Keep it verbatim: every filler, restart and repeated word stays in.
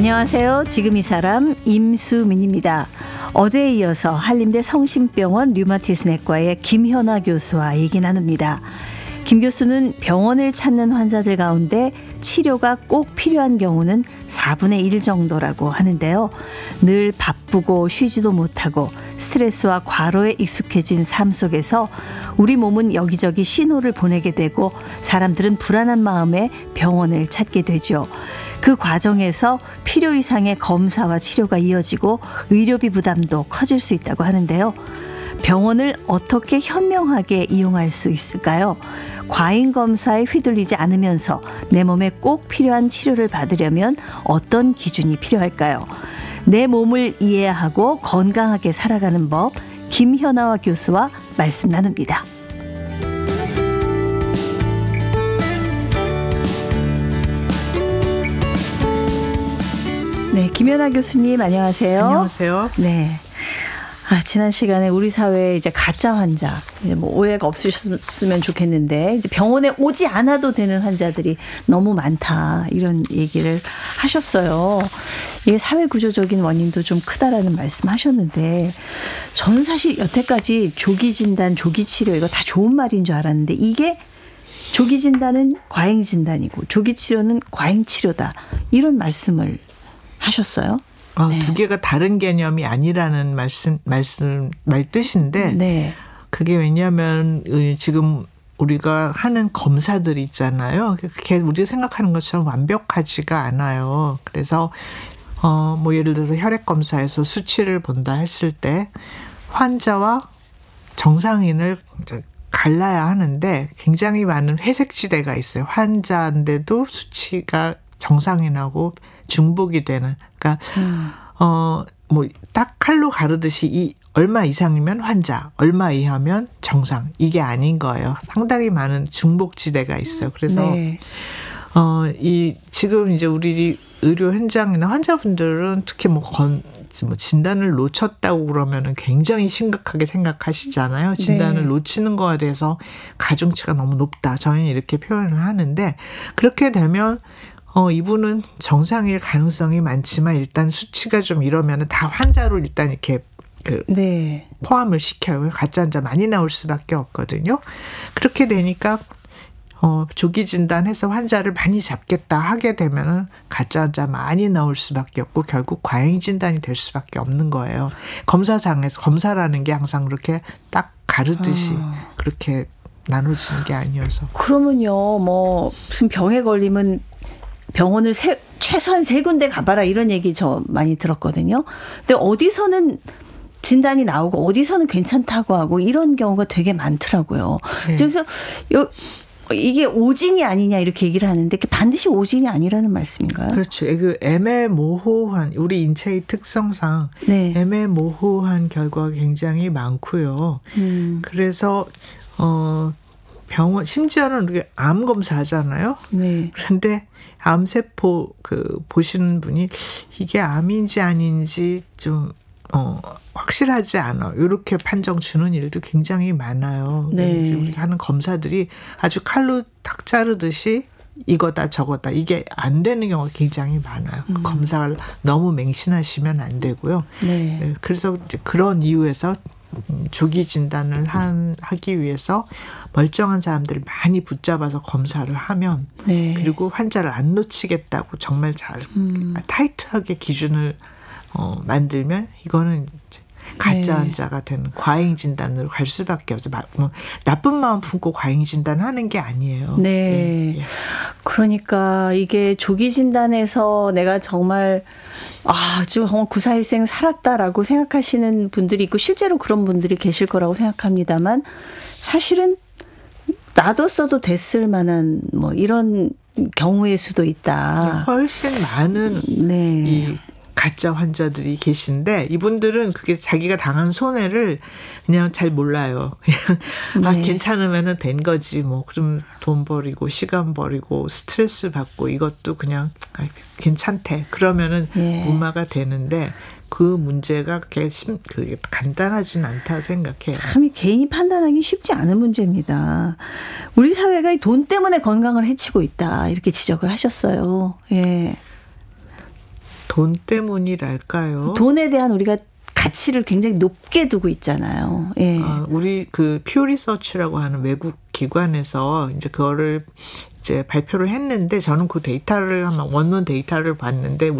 안녕하세요. 지금 이 사람 임수민입니다. 어제에 이어서 한림대 성심병원 류마티스 내과의 김현아 교수와 얘기 나눕니다. 김 교수는 병원을 찾는 환자들 가운데 치료가 꼭 필요한 경우는 사분의 일 정도라고 하는데요. 늘 바쁘고 쉬지도 못하고 스트레스와 과로에 익숙해진 삶 속에서 우리 몸은 여기저기 신호를 보내게 되고 사람들은 불안한 마음에 병원을 찾게 되죠. 그 과정에서 필요 이상의 검사와 치료가 이어지고 의료비 부담도 커질 수 있다고 하는데요. 병원을 어떻게 현명하게 이용할 수 있을까요? 과잉 검사에 휘둘리지 않으면서 내 몸에 꼭 필요한 치료를 받으려면 어떤 기준이 필요할까요? 내 몸을 이해하고 건강하게 살아가는 법, 김현아 교수와 말씀 나눕니다. 네, 김현아 교수님 안녕하세요. 안녕하세요. 네. 아, 지난 시간에 우리 사회에 이제 가짜 환자, 이제 뭐 오해가 없으셨으면 좋겠는데, 이제 병원에 오지 않아도 되는 환자들이 너무 많다, 이런 얘기를 하셨어요. 이게 사회 구조적인 원인도 좀 크다라는 말씀 하셨는데, 저는 사실 여태까지 조기 진단, 조기 치료, 이거 다 좋은 말인 줄 알았는데, 이게 조기 진단은 과잉 진단이고, 조기 치료는 과잉 치료다, 이런 말씀을 하셨어요. 어, 네. 두 개가 다른 개념이 아니라는 말씀, 말씀, 말뜻인데, 네. 그게 왜냐하면 지금 우리가 하는 검사들이 있잖아요. 그게 우리가 생각하는 것처럼 완벽하지가 않아요. 그래서, 어, 뭐 예를 들어서 혈액 검사에서 수치를 본다 했을 때 환자와 정상인을 갈라야 하는데 굉장히 많은 회색지대가 있어요. 환자인데도 수치가 정상인하고 중복이 되는. 그러니까 음. 어, 뭐 딱 칼로 가르듯이 이 얼마 이상이면 환자, 얼마 이하면 정상. 이게 아닌 거예요. 상당히 많은 중복지대가 있어요. 그래서 네. 어, 이 지금 이제 우리 의료 현장이나 환자분들은 특히 뭐 건 뭐 진단을 놓쳤다고 그러면은 굉장히 심각하게 생각하시잖아요. 진단을 네. 놓치는 거에 대해서 가중치가 너무 높다. 저희는 이렇게 표현을 하는데 그렇게 되면 어, 이분은 정상일 가능성이 많지만 일단 수치가 좀 이러면 다 환자로 일단 이렇게 그 네. 포함을 시켜요. 가짜 환자 많이 나올 수밖에 없거든요. 그렇게 되니까 어, 조기 진단해서 환자를 많이 잡겠다 하게 되면은 가짜 환자 많이 나올 수밖에 없고 결국 과잉 진단이 될 수밖에 없는 거예요. 검사상에서 검사라는 게 항상 그렇게 딱 가르듯이 아. 그렇게 나눠지는 게 아니어서. 그러면요, 뭐 무슨 병에 걸리면 병원을 세, 최소한 세 군데 가봐라 이런 얘기 저 많이 들었거든요. 근데 어디서는 진단이 나오고 어디서는 괜찮다고 하고 이런 경우가 되게 많더라고요. 네. 그래서 요, 이게 오진이 아니냐 이렇게 얘기를 하는데 반드시 오진이 아니라는 말씀인가요? 그렇죠. 그 애매모호한 우리 인체의 특성상 네. 애매모호한 결과가 굉장히 많고요. 음. 그래서 어. 병원 심지어는 우리 암 검사하잖아요. 네. 그런데 암세포 그 보시는 분이 이게 암인지 아닌지 좀 어, 확실하지 않아. 이렇게 판정 주는 일도 굉장히 많아요. 네. 우리가 하는 검사들이 아주 칼로 탁 자르듯이 이거다 저거다 이게 안 되는 경우가 굉장히 많아요. 음. 검사를 너무 맹신하시면 안 되고요. 네. 네. 그래서 이제 그런 이유에서 조기 진단을 한, 하기 위해서 멀쩡한 사람들을 많이 붙잡아서 검사를 하면 네. 그리고 환자를 안 놓치겠다고 정말 잘 음. 타이트하게 기준을 어, 만들면 이거는 이제 가짜 네. 환자가 되는 과잉 진단으로 갈 수밖에 없어요. 뭐, 나쁜 마음 품고 과잉 진단하는 게 아니에요. 네. 네. 그러니까 이게 조기 진단에서 내가 정말 아주 구사일생 살았다라고 생각하시는 분들이 있고 실제로 그런 분들이 계실 거라고 생각합니다만 사실은 놔뒀어도 됐을 만한 뭐 이런 경우일 수도 있다. 훨씬 많은 네. 이 가짜 환자들이 계신데 이분들은 그게 자기가 당한 손해를 그냥 잘 몰라요. 그냥 네. 아 괜찮으면은 된 거지 뭐 그럼 돈 버리고 시간 버리고 스트레스 받고 이것도 그냥 아, 괜찮대. 그러면은 네. 무마가 되는데 그 문제가 그게, 심, 그게 간단하진 않다 생각해요. 참 개인이 판단하기 쉽지 않은 문제입니다. 우리 사회가 돈 때문에 건강을 해치고 있다 이렇게 지적을 하셨어요. 예. 돈 때문이랄까요? 돈에 대한 우리가 가치를 굉장히 높게 두고 있잖아요. 예. 아, 우리 그 퓨 리서치라고 하는 외국 기관에서 이제 그거를 이제 발표를 했는데 저는 그 데이터를 한번 원문 데이터를 봤는데